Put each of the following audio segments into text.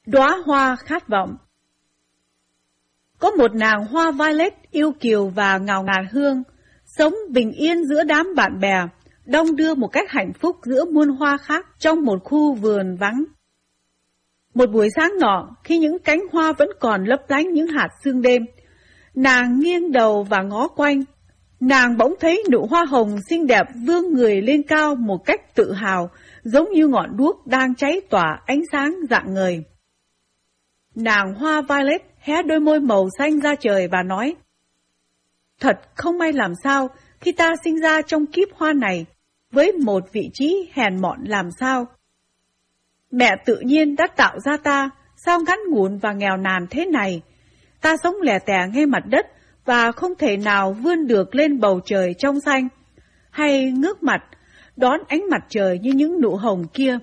Đóa hoa khát vọng. Có một nàng hoa violet yêu kiều và ngào ngạt hương, sống bình yên giữa đám bạn bè, đong đưa một cách hạnh phúc giữa muôn hoa khác trong một khu vườn vắng. Một buổi sáng nọ, khi những cánh hoa vẫn còn lấp lánh những hạt sương đêm, nàng nghiêng đầu và ngó quanh. Nàng bỗng thấy nụ hoa hồng xinh đẹp vươn người lên cao một cách tự hào, giống như ngọn đuốc đang cháy tỏa ánh sáng rạng ngời. Nàng hoa violet hé đôi môi màu xanh ra trời và nói: "Thật không may làm sao khi ta sinh ra trong kiếp hoa này, với một vị trí hèn mọn làm sao. Mẹ tự nhiên đã tạo ra ta, sao ngắn ngủn và nghèo nàn thế này. Ta sống lẻ tẻ ngay mặt đất và không thể nào vươn được lên bầu trời trong xanh, hay ngước mặt đón ánh mặt trời như những nụ hồng kia."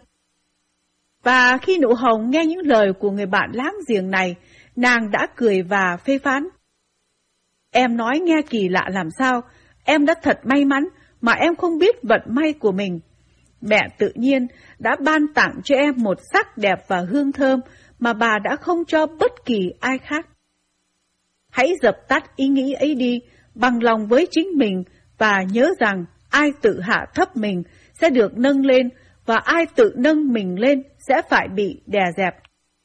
Và khi nụ hồng nghe những lời của người bạn láng giềng này, nàng đã cười và phê phán: "Em nói nghe kỳ lạ làm sao, em đã thật may mắn mà em không biết vận may của mình. Mẹ tự nhiên đã ban tặng cho em một sắc đẹp và hương thơm mà bà đã không cho bất kỳ ai khác. Hãy dập tắt ý nghĩ ấy đi, bằng lòng với chính mình và nhớ rằng ai tự hạ thấp mình sẽ được nâng lên, và ai tự nâng mình lên sẽ phải bị đè dẹp."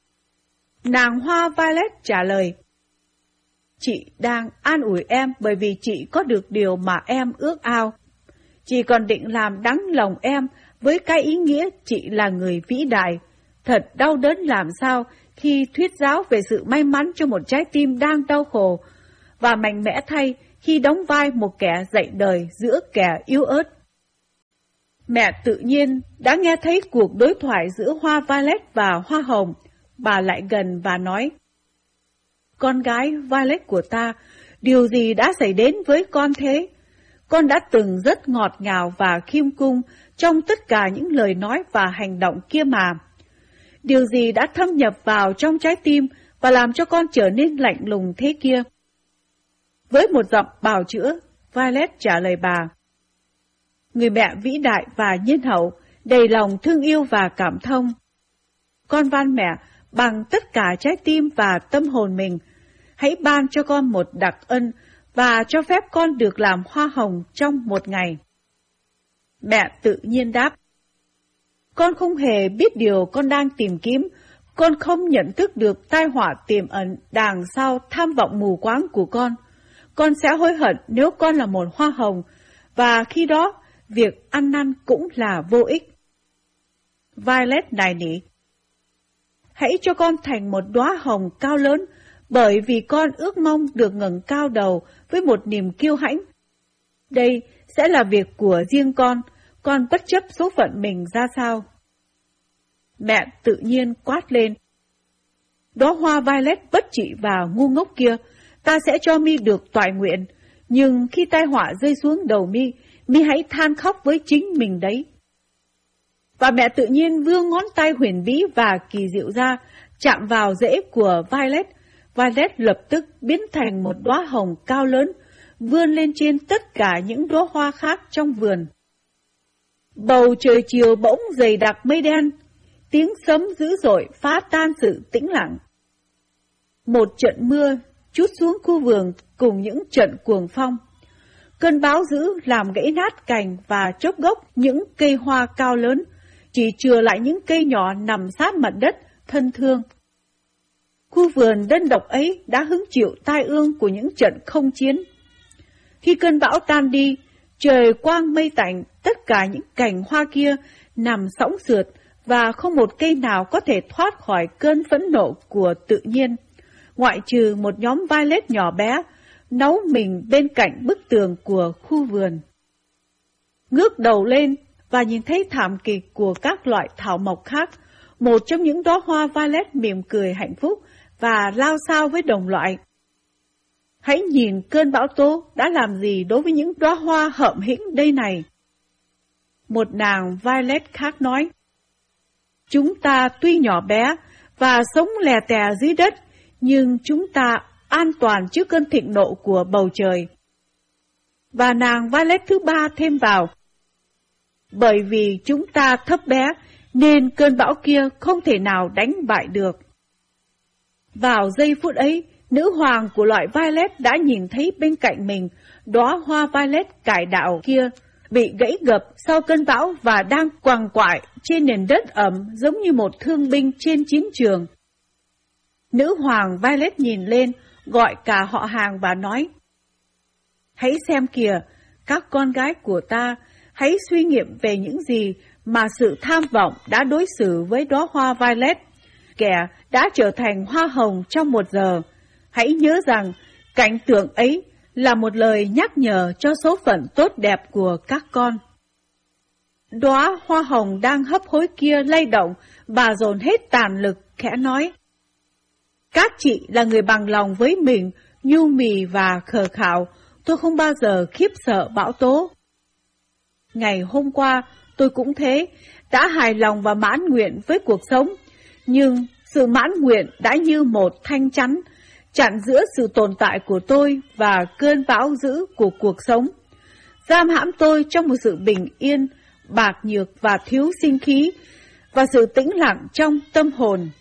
Nàng hoa violet trả lời: "Chị đang an ủi em bởi vì chị có được điều mà em ước ao. Chị còn định làm đắng lòng em với cái ý nghĩa chị là người vĩ đại. Thật đau đớn làm sao khi thuyết giáo về sự may mắn cho một trái tim đang đau khổ, và mạnh mẽ thay khi đóng vai một kẻ dạy đời giữa kẻ yếu ớt." Mẹ tự nhiên đã nghe thấy cuộc đối thoại giữa hoa violet và hoa hồng. Bà lại gần và nói: "Con gái violet của ta, điều gì đã xảy đến với con thế? Con đã từng rất ngọt ngào và khiêm cung trong tất cả những lời nói và hành động kia mà. Điều gì đã thâm nhập vào trong trái tim và làm cho con trở nên lạnh lùng thế kia?" Với một giọng bào chữa, Violet trả lời bà: "Người mẹ vĩ đại và nhân hậu, đầy lòng thương yêu và cảm thông. Con van mẹ bằng tất cả trái tim và tâm hồn mình, hãy ban cho con một đặc ân và cho phép con được làm hoa hồng trong một ngày." Mẹ tự nhiên đáp: "Con không hề biết điều con đang tìm kiếm. Con không nhận thức được tai họa tiềm ẩn đằng sau tham vọng mù quáng của con. Con sẽ hối hận nếu con là một hoa hồng, và khi đó việc ăn năn cũng là vô ích." Violet nài nỉ: "Hãy cho con thành một đóa hồng cao lớn, bởi vì con ước mong được ngẩng cao đầu với một niềm kiêu hãnh. Đây sẽ là việc của riêng con bất chấp số phận mình ra sao." Mẹ tự nhiên quát lên: "Đóa hoa violet bất trị và ngu ngốc kia, ta sẽ cho mi được toại nguyện, nhưng khi tai họa rơi xuống đầu mi, mi hãy than khóc với chính mình đấy." Và mẹ tự nhiên vươn ngón tay huyền bí và kỳ diệu ra, chạm vào rễ của Violet. Violet lập tức biến thành một đóa hồng cao lớn, vươn lên trên tất cả những đóa hoa khác trong vườn. Bầu trời chiều bỗng dày đặc mây đen, tiếng sấm dữ dội phá tan sự tĩnh lặng. Một trận mưa trút xuống khu vườn cùng những trận cuồng phong. Cơn bão dữ làm gãy nát cành và chốc gốc những cây hoa cao lớn, chỉ chừa lại những cây nhỏ nằm sát mặt đất, thân thương. Khu vườn đơn độc ấy đã hứng chịu tai ương của những trận không chiến. Khi cơn bão tan đi, trời quang mây tạnh, tất cả những cành hoa kia nằm sõng sượt và không một cây nào có thể thoát khỏi cơn phẫn nộ của tự nhiên, ngoại trừ một nhóm violet nhỏ bé, nấu mình bên cạnh bức tường của khu vườn. Ngước đầu lên và nhìn thấy thảm kịch của các loại thảo mộc khác, một trong những đóa hoa violet mỉm cười hạnh phúc và lao xao với đồng loại. Hãy nhìn cơn bão tố đã làm gì đối với những đóa hoa hợm hĩnh đây này. Một nàng violet khác nói: "Chúng ta tuy nhỏ bé và sống lè tè dưới đất, nhưng chúng ta an toàn trước cơn thịnh nộ của bầu trời." Và nàng violet thứ ba thêm vào: "Bởi vì chúng ta thấp bé, nên cơn bão kia không thể nào đánh bại được." Vào giây phút ấy, nữ hoàng của loại Violet đã nhìn thấy bên cạnh mình đóa hoa Violet cải đạo kia bị gãy gập sau cơn bão và đang quằn quại trên nền đất ẩm giống như một thương binh trên chiến trường. Nữ hoàng Violet nhìn lên, gọi cả họ hàng và nói: "Hãy xem kìa, các con gái của ta, hãy suy nghiệm về những gì mà sự tham vọng đã đối xử với đóa hoa Violet, kẻ đã trở thành hoa hồng trong 1 giờ. Hãy nhớ rằng cảnh tượng ấy là một lời nhắc nhở cho số phận tốt đẹp của các con." Đóa hoa hồng đang hấp hối kia lay động và dồn hết tàn lực, khẽ nói: "Các chị là người bằng lòng với mình, nhu mì và khờ khạo, tôi không bao giờ khiếp sợ bão tố. Ngày hôm qua, tôi cũng thế, đã hài lòng và mãn nguyện với cuộc sống, nhưng sự mãn nguyện đã như một thanh chắn, chặn giữa sự tồn tại của tôi và cơn bão dữ của cuộc sống, giam hãm tôi trong một sự bình yên, bạc nhược và thiếu sinh khí, và sự tĩnh lặng trong tâm hồn.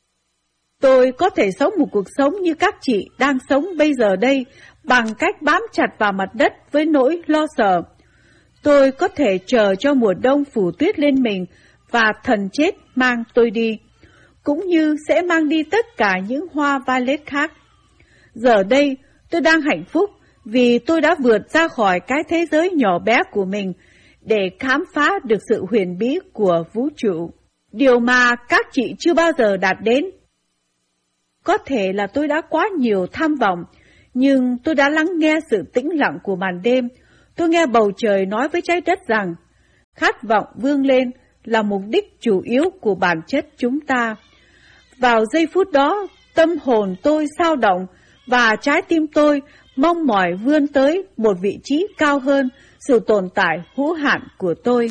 Tôi có thể sống một cuộc sống như các chị đang sống bây giờ đây, bằng cách bám chặt vào mặt đất với nỗi lo sợ. Tôi có thể chờ cho mùa đông phủ tuyết lên mình và thần chết mang tôi đi, cũng như sẽ mang đi tất cả những hoa Violet khác. Giờ đây, tôi đang hạnh phúc vì tôi đã vượt ra khỏi cái thế giới nhỏ bé của mình để khám phá được sự huyền bí của vũ trụ, điều mà các chị chưa bao giờ đạt đến. Có thể là tôi đã quá nhiều tham vọng, nhưng tôi đã lắng nghe sự tĩnh lặng của màn đêm. Tôi nghe bầu trời nói với trái đất rằng khát vọng vươn lên là mục đích chủ yếu của bản chất chúng ta. Vào giây phút đó, tâm hồn tôi xao động và trái tim tôi mong mỏi vươn tới một vị trí cao hơn sự tồn tại hữu hạn của tôi.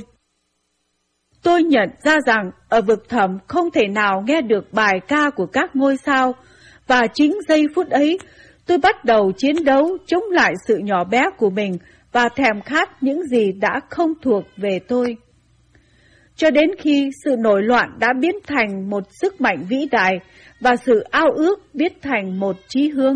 Tôi nhận ra rằng ở vực thẳm không thể nào nghe được bài ca của các ngôi sao, và chính giây phút ấy tôi bắt đầu chiến đấu chống lại sự nhỏ bé của mình và thèm khát những gì đã không thuộc về tôi. Cho đến khi sự nổi loạn đã biến thành một sức mạnh vĩ đại và sự ao ước biến thành một chí hướng.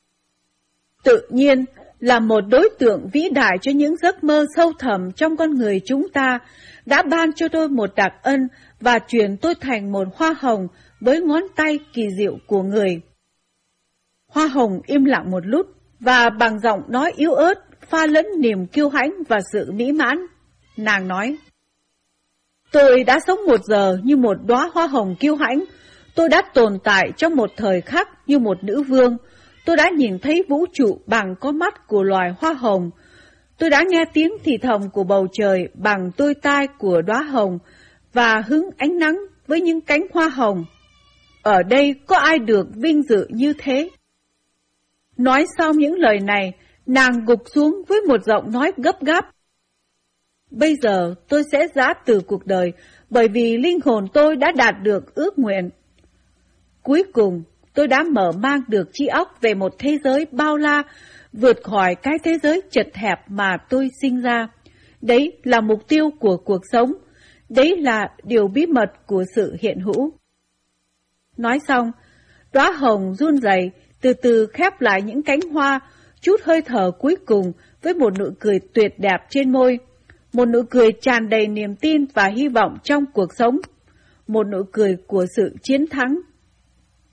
Tự nhiên là một đối tượng vĩ đại cho những giấc mơ sâu thẳm trong con người chúng ta đã ban cho tôi một đặc ân và chuyển tôi thành một hoa hồng với ngón tay kỳ diệu của người. Hoa hồng im lặng một lúc và bằng giọng nói yếu ớt pha lẫn niềm kiêu hãnh và sự mỹ mãn, nàng nói: "Tôi đã sống 1 giờ như một đóa hoa hồng kiêu hãnh. Tôi đã tồn tại trong một thời khắc như một nữ vương. Tôi đã nhìn thấy vũ trụ bằng con mắt của loài hoa hồng. Tôi đã nghe tiếng thì thầm của bầu trời bằng đôi tai của đóa hồng và hứng ánh nắng với những cánh hoa hồng. Ở đây có ai được vinh dự như thế?" Nói xong những lời này, nàng gục xuống với một giọng nói gấp gáp: "Bây giờ tôi sẽ giã từ cuộc đời bởi vì linh hồn tôi đã đạt được ước nguyện. Cuối cùng, tôi đã mở mang được trí óc về một thế giới bao la, vượt khỏi cái thế giới chật hẹp mà tôi sinh ra. Đấy là mục tiêu của cuộc sống. Đấy là điều bí mật của sự hiện hữu." Nói xong, đóa hồng run rẩy, từ từ khép lại những cánh hoa, chút hơi thở cuối cùng với một nụ cười tuyệt đẹp trên môi. Một nụ cười tràn đầy niềm tin và hy vọng trong cuộc sống. Một nụ cười của sự chiến thắng.